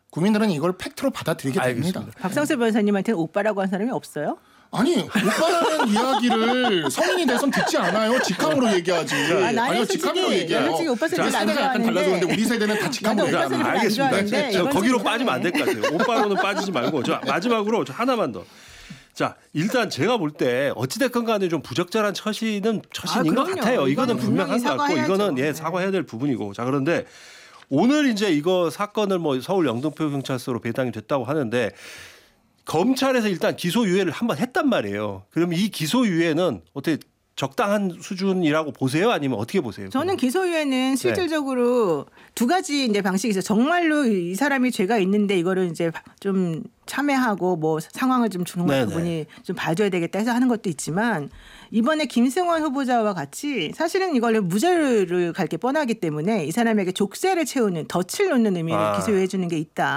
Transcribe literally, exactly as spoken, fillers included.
국민들은 이걸 팩트로 받아들이게 됩니다. 알겠습니다. 박상철 변호사님한테는 오빠라고 한 사람이 없어요? 아니 오빠라는 이야기를 성인이 돼선 듣지 않아요. 직함으로 얘기하지. 아, 나는 아니요 솔직히 직함으로 얘기해요. 솔직히 오빠 소리를 안 세대가 약간 달라서 좋아하는데 그런데 우리 세대는 다 직함으로 나도 오빠 얘기합니다. 소리를 안 알겠습니다. 좋아하는데 저 이건 거기로 좀 빠지면 안 될 것 같아요. 오빠로는 빠지지 말고 저 마지막으로 저 하나만 더. 자 일단 제가 볼 때 어찌됐건 간에 좀 부적절한 처신은 처신인 아, 것 그럼요. 같아요. 이거는 이거는 분명한 것 같고 사과해야죠. 이거는 예 네. 사과해야 될 부분이고 자 그런데 오늘 이제 이거 사건을 뭐 서울 영등포 경찰서로 배당이 됐다고 하는데 검찰에서 일단 기소유예를 한번 했단 말이에요. 그럼 이 기소유예는 어떻게 적당한 수준이라고 보세요? 아니면 어떻게 보세요? 저는 기소유예는 실질적으로 네. 두 가지 이제 방식이 있어요. 정말로 이 사람이 죄가 있는데 이거를 이제 좀 참여하고 뭐 상황을 좀 주는 부분이 좀 봐줘야 되겠다 해서 하는 것도 있지만 이번에 김승원 후보자와 같이 사실은 이걸 무죄를 갈 게 뻔하기 때문에 이 사람에게 족쇄를 채우는 덫을 놓는 의미를 아. 기소유예 주는 게 있다.